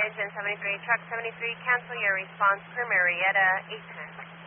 engine 73, truck 73, cancel your response per Marietta 810.